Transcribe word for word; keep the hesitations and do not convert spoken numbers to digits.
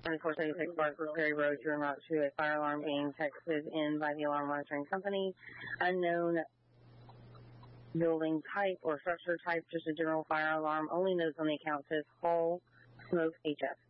twenty-four seventy-six Barker Ferry Road, you're not to a fire alarm being texted in by the alarm monitoring company. Unknown building type or structure type, just a general fire alarm. Only notes on the account says Hall Smoke H F.